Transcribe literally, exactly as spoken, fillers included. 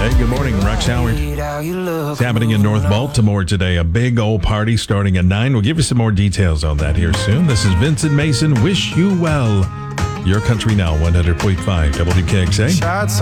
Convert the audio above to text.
Hey, good morning, Rex Howard. It's happening in North Baltimore today. A big old party starting at nine. We'll give you some more details on that here soon. This is Vincent Mason. Wish you well. Your Country Now, one hundred point five W K X A.